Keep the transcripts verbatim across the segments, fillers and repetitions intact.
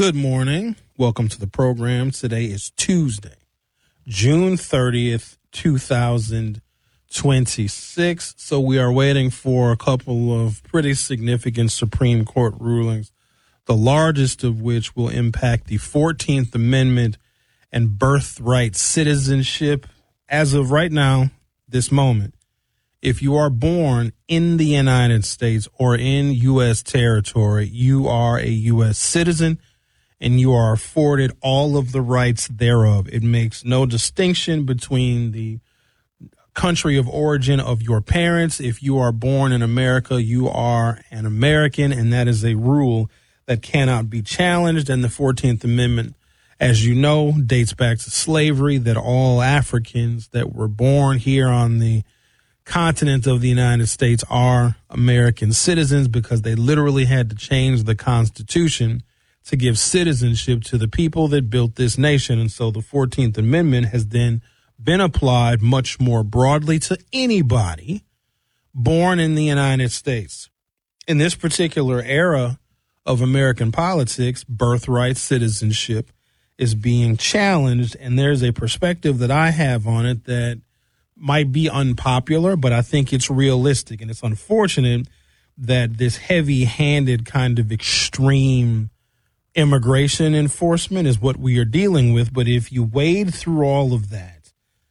Good morning. Welcome to the program. Today is Tuesday, June thirtieth, two thousand twenty-six. So we are waiting for a couple of pretty significant Supreme Court rulings, the largest of which will impact the fourteenth Amendment and birthright citizenship. As of right now, this moment, if you are born in the United States or in U S territory, you are a U S citizen and you are afforded all of the rights thereof. It makes no distinction between the country of origin of your parents. If you are born in America, you are an American, and that is a rule that cannot be challenged. And the fourteenth Amendment, as you know, dates back to slavery, that all Africans that were born here on the continent of the United States are American citizens because they literally had to change the Constitution to give citizenship to the people that built this nation. And so the fourteenth Amendment has then been applied much more broadly to anybody born in the United States. In this particular era of American politics, birthright citizenship is being challenged, and there's a perspective that I have on it that might be unpopular, but I think it's realistic. And it's unfortunate that this heavy-handed kind of extreme immigration enforcement is what we are dealing with. But if you wade through all of that,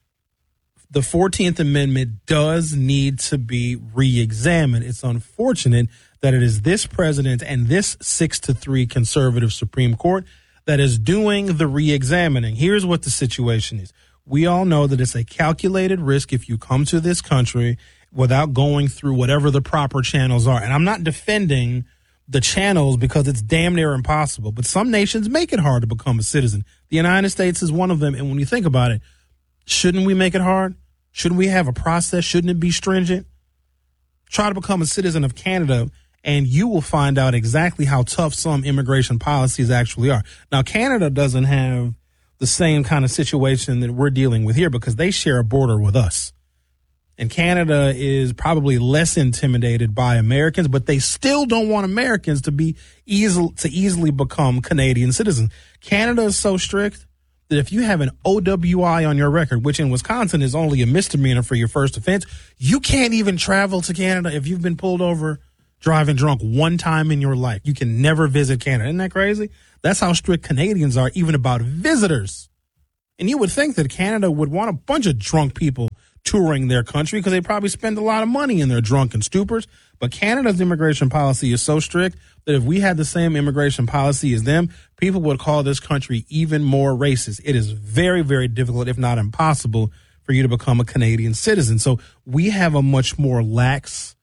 the fourteenth Amendment does need to be re-examined. It's unfortunate that it is this president and this six to three conservative Supreme Court that is doing the re-examining. Here's what the situation is. We all know that it's a calculated risk if you come to this country without going through whatever the proper channels are. And I'm not defending the channels because it's damn near impossible, but some nations make it hard to become a citizen. The United States is one of them. And when you think about it, shouldn't we make it hard? Shouldn't we have a process? Shouldn't it be stringent? Try to become a citizen of Canada, and you will find out exactly how tough some immigration policies actually are. Now, Canada doesn't have the same kind of situation that we're dealing with here because they share a border with us. And Canada is probably less intimidated by Americans, but they still don't want Americans to be easy, to easily become Canadian citizens. Canada is so strict that if you have an O W I on your record, which in Wisconsin is only a misdemeanor for your first offense, you can't even travel to Canada if you've been pulled over driving drunk one time in your life. You can never visit Canada. Isn't that crazy? That's how strict Canadians are, even about visitors. And you would think that Canada would want a bunch of drunk people touring their country because they probably spend a lot of money in their drunken stupors. But Canada's immigration policy is so strict that if we had the same immigration policy as them, people would call this country even more racist. It is very, very difficult, if not impossible, for you to become a Canadian citizen. So we have a much more lax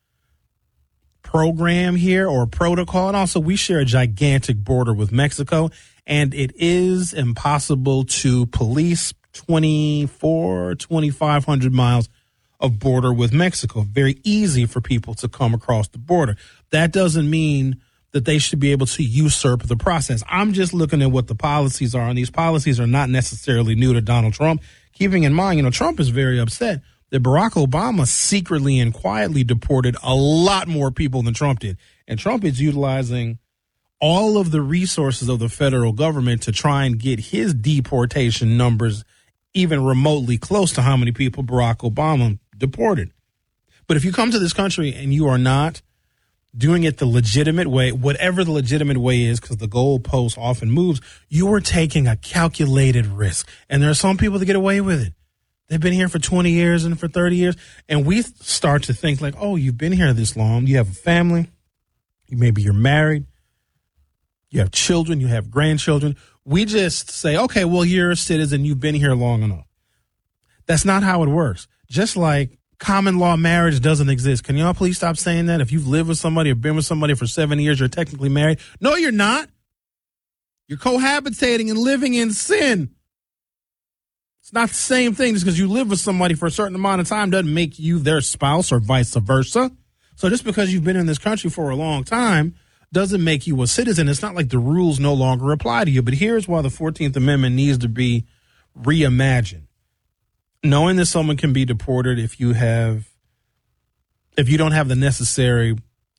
program here, or protocol. And also we share a gigantic border with Mexico, and it is impossible to police twenty-four, twenty-five hundred miles of border with Mexico. Very easy for people to come across the border. That doesn't mean that they should be able to usurp the process. I'm just looking at what the policies are, and these policies are not necessarily new to Donald Trump. Keeping in mind, you know, Trump is very upset that Barack Obama secretly and quietly deported a lot more people than Trump did. And Trump is utilizing all of the resources of the federal government to try and get his deportation numbers even remotely close to how many people Barack Obama deported. But if you come to this country and you are not doing it the legitimate way, whatever the legitimate way is, because the goalpost often moves, you are taking a calculated risk. And there are some people that get away with it. They've been here for twenty years and for thirty years. And we start to think like, oh, you've been here this long. You have a family. Maybe you're married. You have children. You have grandchildren. We just say, okay, well, you're a citizen. You've been here long enough. That's not how it works. Just like common law marriage doesn't exist. Can y'all please stop saying that? If you've lived with somebody or been with somebody for seven years, you're technically married. No, you're not. You're cohabitating and living in sin. It's not the same thing. Just because you live with somebody for a certain amount of time doesn't make you their spouse or vice versa. So just because you've been in this country for a long time doesn't make you a citizen. It's not like the rules no longer apply to you. But here's why the fourteenth Amendment needs to be reimagined. Knowing that someone can be deported if you have, if you don't have the necessary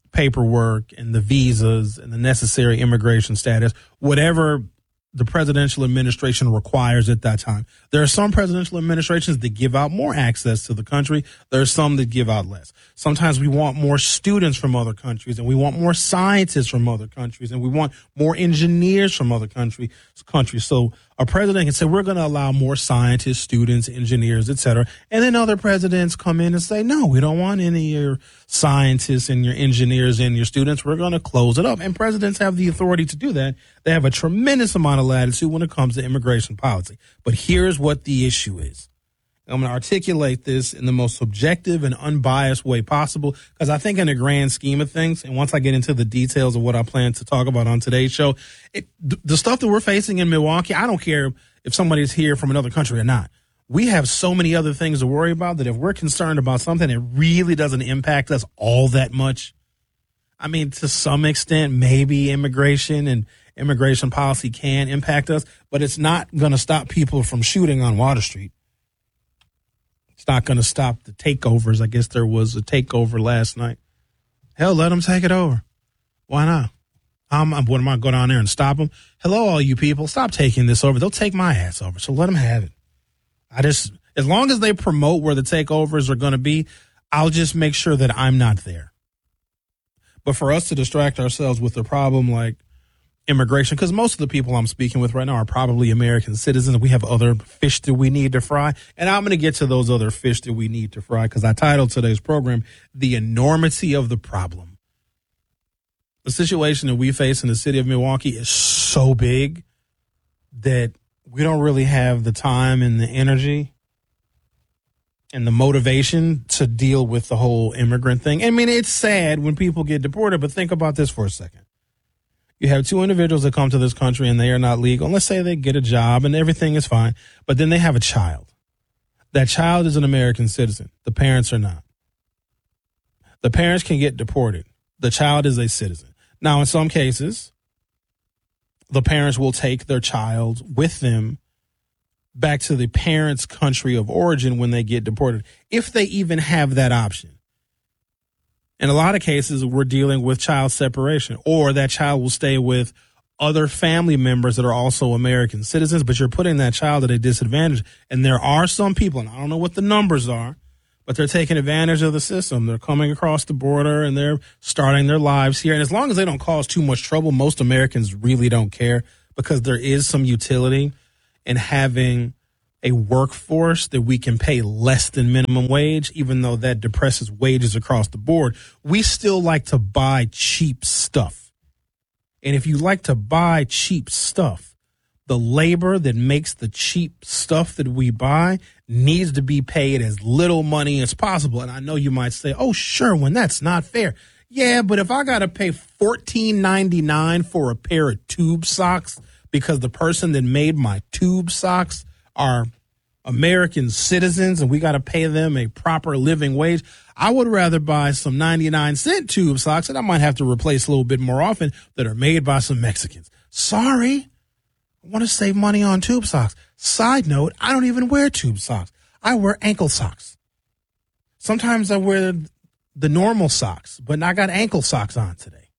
paperwork and the visas and the necessary immigration status, whatever the presidential administration requires at that time. There are some presidential administrations that give out more access to the country. There are some that give out less. Sometimes we want more students from other countries, and we want more scientists from other countries, and we want more engineers from other country, countries. So a president can say, we're going to allow more scientists, students, engineers, et cetera. And then other presidents come in and say, no, we don't want any of your scientists and your engineers and your students. We're going to close it up. And presidents have the authority to do that. They have a tremendous amount of latitude when it comes to immigration policy. But here's what the issue is. I'm going to articulate this in the most subjective and unbiased way possible, because I think in the grand scheme of things, and once I get into the details of what I plan to talk about on today's show, it, the stuff that we're facing in Milwaukee, I don't care if somebody's here from another country or not. We have so many other things to worry about that if we're concerned about something that really doesn't impact us all that much, I mean, to some extent, maybe immigration and immigration policy can impact us, but it's not going to stop people from shooting on Water Street. It's not going to stop the takeovers. I guess there was a takeover last night. Hell, let them take it over. Why not? Um, what am I going down there and stop them? Hello, all you people. Stop taking this over. They'll take my ass over. So let them have it. I just, as long as they promote where the takeovers are going to be, I'll just make sure that I'm not there. But for us to distract ourselves with a problem like immigration, because most of the people I'm speaking with right now are probably American citizens. We have other fish that we need to fry. And I'm going to get to those other fish that we need to fry, because I titled today's program, The Enormity of the Problem. The situation that we face in the city of Milwaukee is so big that we don't really have the time and the energy and the motivation to deal with the whole immigrant thing. I mean, it's sad when people get deported, but think about this for a second. You have two individuals that come to this country and they are not legal. Let's say they get a job and everything is fine, but then they have a child. That child is an American citizen. The parents are not. The parents can get deported. The child is a citizen. Now, in some cases, the parents will take their child with them back to the parents' country of origin when they get deported, if they even have that option. In a lot of cases, we're dealing with child separation, or that child will stay with other family members that are also American citizens, but you're putting that child at a disadvantage. And there are some people, and I don't know what the numbers are, but they're taking advantage of the system. They're coming across the border and they're starting their lives here. And as long as they don't cause too much trouble, most Americans really don't care, because there is some utility in having a workforce that we can pay less than minimum wage, even though that depresses wages across the board. We still like to buy cheap stuff. And if you like to buy cheap stuff, the labor that makes the cheap stuff that we buy needs to be paid as little money as possible. And I know you might say, oh, sure, when that's not fair. Yeah, but if I got to pay fourteen ninety-nine for a pair of tube socks because the person that made my tube socks are American citizens and we got to pay them a proper living wage, I would rather buy some ninety-nine cent tube socks that I might have to replace a little bit more often that are made by some Mexicans. Sorry, I want to save money on tube socks. Side note, I don't even wear tube socks. I wear ankle socks. Sometimes I wear the normal socks, but I got ankle socks on today.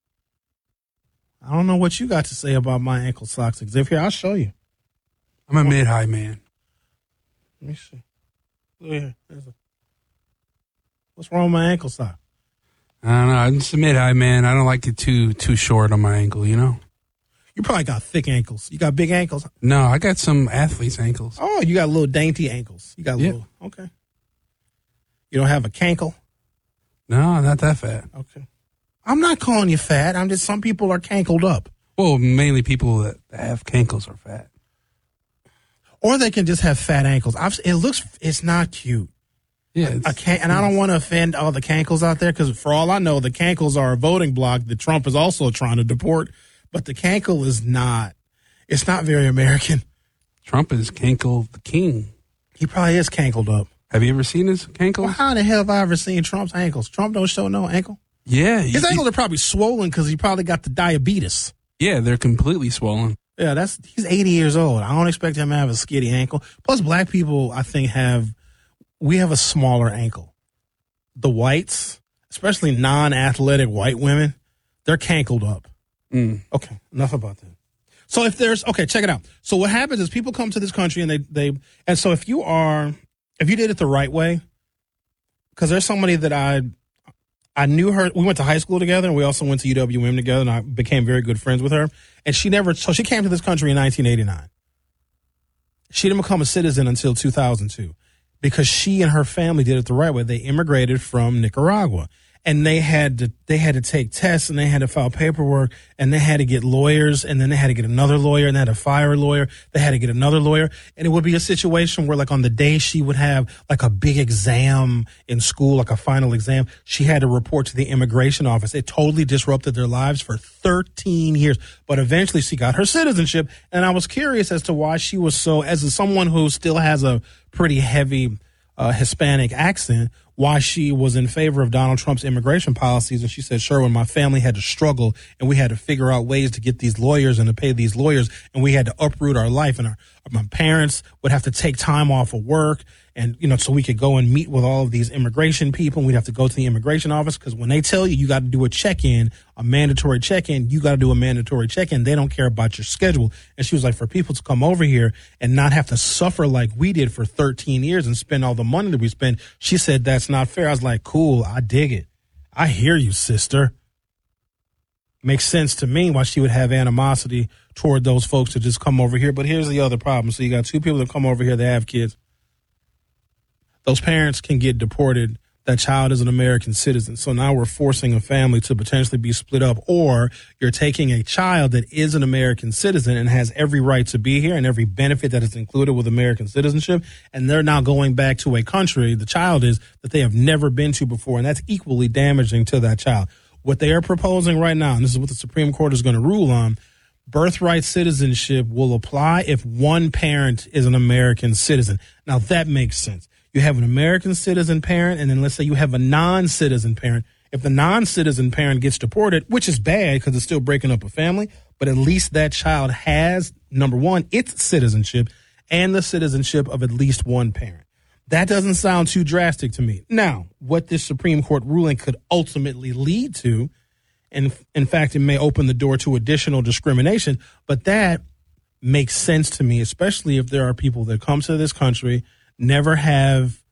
I don't know what you got to say about my ankle socks. If here, I'll show you. I'm a mid-high man. Let me see. Look here. There's a, what's wrong with my ankle sock? I don't know. I'm just a mid-high man. I don't like it too too short on my ankle, you know? You probably got thick ankles. You got big ankles. No, I got some athlete's ankles. Oh, you got little dainty ankles. You got yeah. little, okay. You don't have a cankle? No, not that fat. Okay. I'm not calling you fat. I'm just, some people are cankled up. Well, mainly people that have cankles are fat. Or they can just have fat ankles. I've, it looks, it's not cute. Yeah. It's, a can, and I don't want to offend all the cankles out there, because for all I know, the cankles are a voting bloc that Trump is also trying to deport. But the cankle is not, it's not very American. Trump is cankle the king. He probably is cankled up. Have you ever seen his cankles? Well, how the hell have I ever seen Trump's ankles? Trump don't show no ankle. Yeah. His he, ankles are probably swollen because he probably got the diabetes. Yeah, they're completely swollen. Yeah, that's he's eighty years old. I don't expect him to have a skinny ankle. Plus, black people, I think, have, we have a smaller ankle. The whites, especially non-athletic white women, they're cankled up. Mm. Okay, enough about that. So if there's, okay, check it out. So what happens is people come to this country and they, they, and so if you are, if you did it the right way, because there's somebody that I, I knew her, we went to high school together and we also went to U W M together and I became very good friends with her. And she never, so she came to this country in nineteen eighty-nine. She didn't become a citizen until two thousand two because she and her family did it the right way. They immigrated from Nicaragua. And they had to they had to take tests and they had to file paperwork and they had to get lawyers and then they had to get another lawyer and they had to fire a lawyer. They had to get another lawyer. And it would be a situation where like on the day she would have like a big exam in school, like a final exam, she had to report to the immigration office. It totally disrupted their lives for thirteen years. But eventually she got her citizenship. And I was curious as to why she was so, as someone who still has a pretty heavy uh, Hispanic accent, why she was in favor of Donald Trump's immigration policies. And she said, Sherwin, my family had to struggle and we had to figure out ways to get these lawyers and to pay these lawyers. And we had to uproot our life. And our, my parents would have to take time off of work. And, you know, so we could go and meet with all of these immigration people. And we'd have to go to the immigration office because when they tell you you got to do a check-in, a mandatory check-in, you got to do a mandatory check-in. They don't care about your schedule. And she was like, for people to come over here and not have to suffer like we did for thirteen years and spend all the money that we spent, she said, that's not fair. I was like, cool, I dig it. I hear you, sister. Makes sense to me why she would have animosity toward those folks to just come over here. But here's the other problem. So you got two people that come over here that have kids. Those parents can get deported. That child is an American citizen. So now we're forcing a family to potentially be split up, or you're taking a child that is an American citizen and has every right to be here and every benefit that is included with American citizenship. And they're now going back to a country, the child is, that they have never been to before. And that's equally damaging to that child. What they are proposing right now, and this is what the Supreme Court is going to rule on, birthright citizenship will apply if one parent is an American citizen. Now that makes sense. You have an American citizen parent, and then let's say you have a non-citizen parent. If the non-citizen parent gets deported, which is bad because it's still breaking up a family, but at least that child has, number one, its citizenship and the citizenship of at least one parent. That doesn't sound too drastic to me. Now, what this Supreme Court ruling could ultimately lead to, and in fact, it may open the door to additional discrimination, but that makes sense to me, especially if there are people that come to this country, never have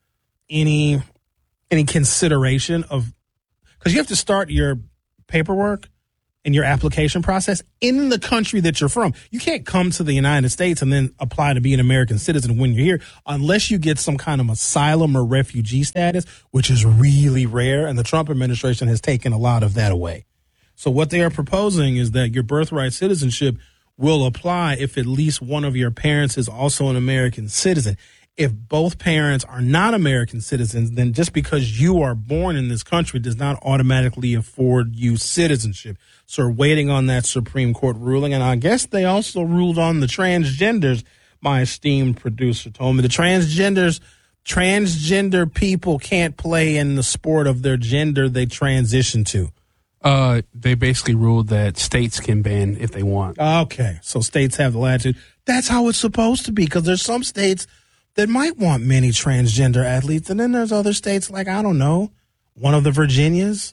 any any consideration of, because you have to start your paperwork and your application process in the country that you're from. You can't come to the United States and then apply to be an American citizen when you're here unless you get some kind of asylum or refugee status, which is really rare, and the Trump administration has taken a lot of that away. So what they are proposing is that your birthright citizenship will apply if at least one of your parents is also an American citizen. If both parents are not American citizens, then just because you are born in this country does not automatically afford you citizenship. So we're waiting on that Supreme Court ruling. And I guess they also ruled on the transgenders, my esteemed producer told me. The transgenders, transgender people can't play in the sport of their gender they transition to. Uh, they basically ruled that states can ban if they want. Okay, so states have the latitude. That's how it's supposed to be, because there's some states that might want many transgender athletes. And then there's other states like, I don't know, one of the Virginias,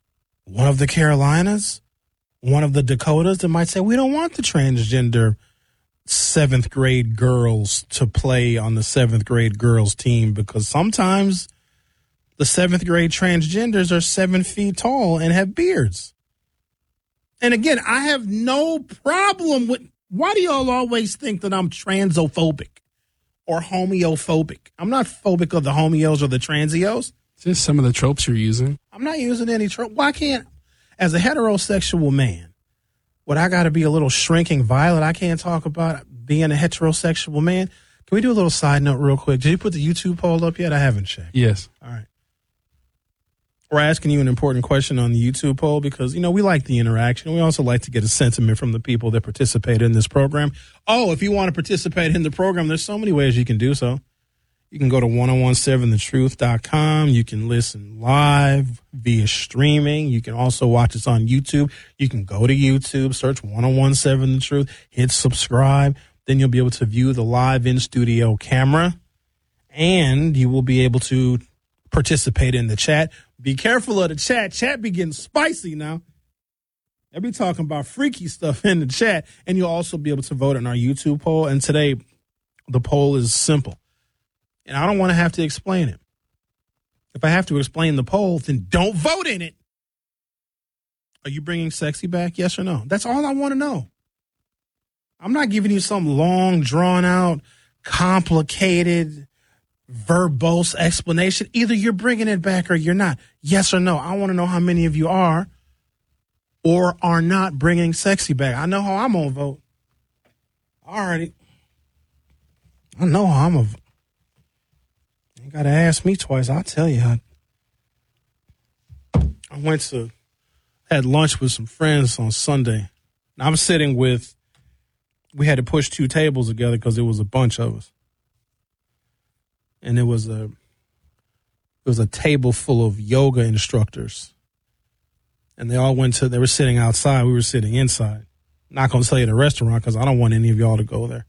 one of the Carolinas, one of the Dakotas that might say, we don't want the transgender seventh grade girls to play on the seventh grade girls team, because sometimes the seventh grade transgenders are seven feet tall and have beards. And again, I have no problem with, why do y'all always think that I'm transphobic or homeophobic? I'm not phobic of the homeos or the transios. Just some of the tropes you're using. I'm not using any trope. Why can't, as a heterosexual man, would I got to be a little shrinking violet? I can't talk about being a heterosexual man. Can we do a little side note real quick? Did you put the YouTube poll up yet? I haven't checked. Yes. All right. We're asking you an important question on the YouTube poll because, you know, we like the interaction. We also like to get a sentiment from the people that participate in this program. Oh, if you want to participate in the program, there's so many ways you can do so. You can go to ten seventeen the truth dot com. You can listen live via streaming. You can also watch us on YouTube. You can go to YouTube, search ten seventeen the truth, hit subscribe. Then you'll be able to view the live in-studio camera, and you will be able to participate in the chat. Be careful of the chat. Chat be getting spicy now. They be talking about freaky stuff in the chat. And you'll also be able to vote in our YouTube poll. And today, the poll is simple. And I don't want to have to explain it. If I have to explain the poll, then don't vote in it. Are you bringing sexy back? Yes or no? That's all I want to know. I'm not giving you some long, drawn-out, complicated, verbose explanation. Either you're bringing it back or you're not. Yes or no? I want to know how many of you are or are not bringing sexy back. I know how I'm going to vote. Already. I know how I'm going to vote. You got to ask me twice. I'll tell you. I, I went to, had lunch with some friends on Sunday. And I'm sitting with, we had to push two tables together because there was a bunch of us. And it was a, it was a table full of yoga instructors. And they all went to, they were sitting outside. We were sitting inside. Not going to tell you the restaurant because I don't want any of y'all to go there.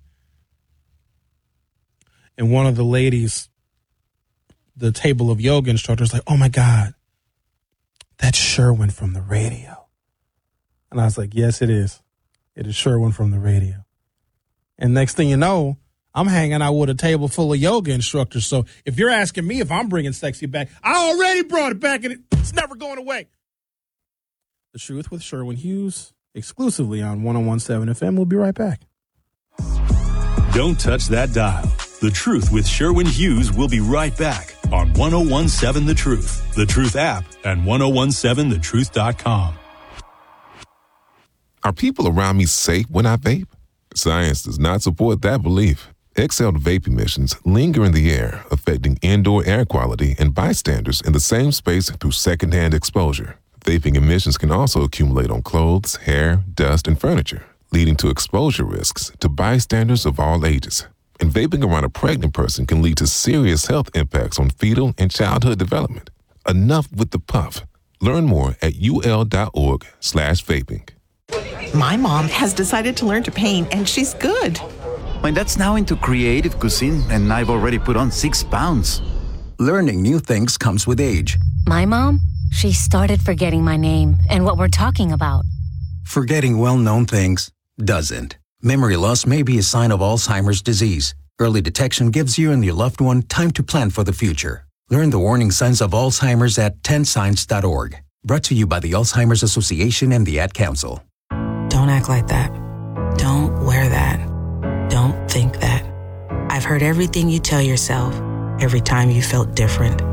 And one of the ladies, the table of yoga instructors, like, oh my God, that's Sherwin from the radio. And I was like, yes, it is. It is Sherwin from the radio. And next thing you know, I'm hanging out with a table full of yoga instructors. So if you're asking me if I'm bringing sexy back, I already brought it back and it's never going away. The Truth with Sherwin Hughes, exclusively on one oh one point seven F M. We'll be right back. Don't touch that dial. The Truth with Sherwin Hughes will be right back on one oh one point seven The Truth, The Truth app, and ten seventeen the truth dot com. Are people around me safe when I vape? Science does not support that belief. Exhaled vape emissions linger in the air, affecting indoor air quality and bystanders in the same space through secondhand exposure. Vaping emissions can also accumulate on clothes, hair, dust, and furniture, leading to exposure risks to bystanders of all ages. And vaping around a pregnant person can lead to serious health impacts on fetal and childhood development. Enough with the puff. Learn more at ul.org slash vaping. My mom has decided to learn to paint, and she's good. My dad's now into creative cuisine, and I've already put on six pounds. Learning new things comes with age. My mom, she started forgetting my name and what we're talking about. Forgetting well-known things doesn't. Memory loss may be a sign of Alzheimer's disease. Early detection gives you and your loved one time to plan for the future. Learn the warning signs of Alzheimer's at ten signs dot org. Brought to you by the Alzheimer's Association and the Ad Council. Don't act like that. Don't wear that. Don't think that. I've heard everything you tell yourself every time you felt different.